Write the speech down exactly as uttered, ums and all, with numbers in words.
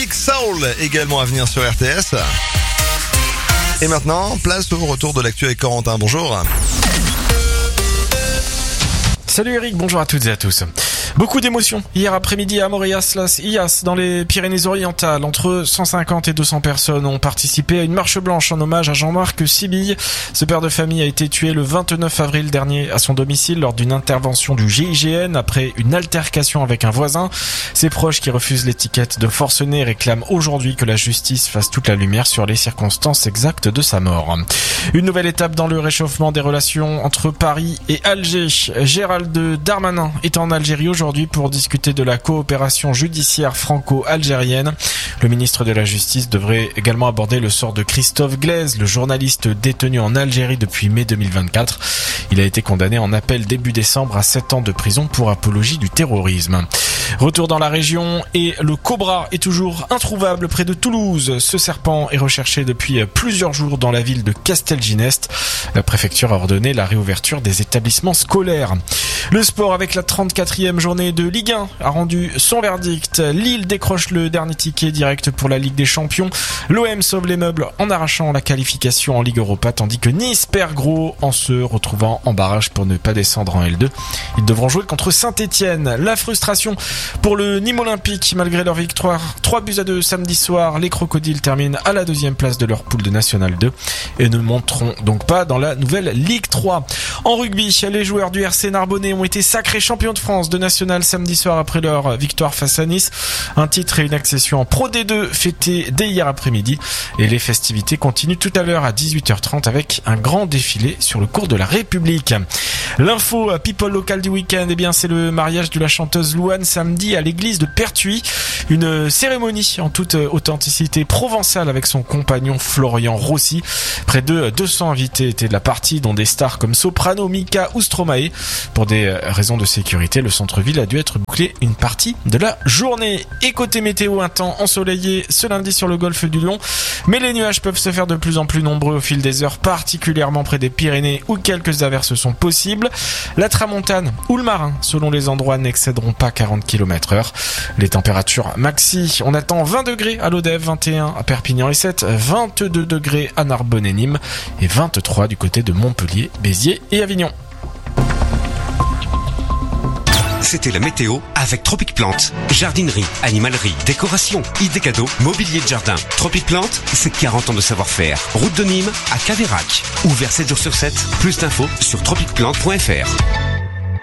avec Soul, également à venir sur R T S. Et maintenant, place au retour de l'actu avec Corentin. Bonjour. Salut Eric, bonjour à toutes et à tous. Beaucoup d'émotions hier après-midi à Morias-las-Illas dans les Pyrénées-Orientales. Entre cent cinquante et deux cents personnes ont participé à une marche blanche en hommage à Jean-Marc Sibille. Ce père de famille a été tué le vingt-neuf avril dernier à son domicile lors d'une intervention du G I G N après une altercation avec un voisin. Ses proches qui refusent l'étiquette de forcené réclament aujourd'hui que la justice fasse toute la lumière sur les circonstances exactes de sa mort. Une nouvelle étape dans le réchauffement des relations entre Paris et Alger. Gérald Darmanin est en Algérie aujourd'hui aujourd'hui pour discuter de la coopération judiciaire franco-algérienne. Le ministre de la Justice devrait également aborder le sort de Christophe Glaise, le journaliste détenu en Algérie depuis mai deux mille vingt-quatre. Il a été condamné en appel début décembre à sept ans de prison pour apologie du terrorisme. Retour dans la région et le cobra est toujours introuvable près de Toulouse. Ce serpent est recherché depuis plusieurs jours dans la ville de Castelginest. La préfecture a ordonné la réouverture des établissements scolaires. Le sport avec la trente-quatrième journée de Ligue un a rendu son verdict. Lille décroche le dernier ticket direct pour la Ligue des Champions. L'O M sauve les meubles en arrachant la qualification en Ligue Europa, tandis que Nice perd gros en se retrouvant en barrage pour ne pas descendre en L deux. Ils devront jouer contre Saint-Etienne. La frustration pour le Nîmes Olympique, malgré leur victoire trois buts à deux samedi soir, les Crocodiles terminent à la deuxième place de leur poule de National deux et ne monteront donc pas dans la nouvelle Ligue trois. En rugby, les joueurs du R C Narbonnais ont été sacrés champions de France de National samedi soir après leur victoire face à Nice. Un titre et une accession en Pro D deux fêtés dès hier après-midi. Et les festivités continuent tout à l'heure à dix-huit heures trente avec un grand défilé sur le cours de la République. L'info people local du week-end, eh bien c'est le mariage de la chanteuse Louane samedi à l'église de Pertuis. Une cérémonie en toute authenticité provençale avec son compagnon Florian Rossi. Près de deux cents invités étaient de la partie, dont des stars comme Soprano, Mika ou Stromae. Pour des raisons de sécurité, le centre-ville a dû être bouclé une partie de la journée. Et côté météo, un temps ensoleillé ce lundi sur le golfe du Lion. Mais les nuages peuvent se faire de plus en plus nombreux au fil des heures, particulièrement près des Pyrénées où quelques averses sont possibles. La tramontane ou le marin, selon les endroits, n'excéderont pas quarante kilomètres heure. Les températures maxi, on attend vingt degrés à Lodève, vingt et un à Perpignan et sept, vingt-deux degrés à Narbonne et Nîmes et vingt-trois du côté de Montpellier, Béziers et Avignon. C'était la météo avec Tropic Plante. Jardinerie, animalerie, décoration, idées cadeaux, mobilier de jardin. Tropic Plante, c'est quarante ans de savoir-faire. Route de Nîmes à Caveyrac. Ouvert sept jours sur sept. Plus d'infos sur tropic plante point f r.